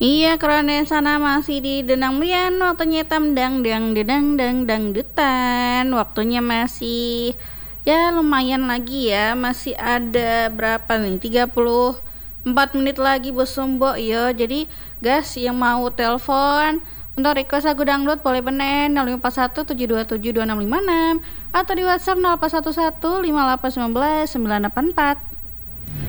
Iya, keren sana masih di Denang Mian, waktunya dang dangdutan. Waktunya masih ya lumayan lagi ya, masih ada berapa nih? 34 menit lagi Bos Sumbo yo. Jadi, guys yang mau telepon untuk request lagu dangdut boleh benen 0541 727 2656 atau di WhatsApp 0811 5819 984.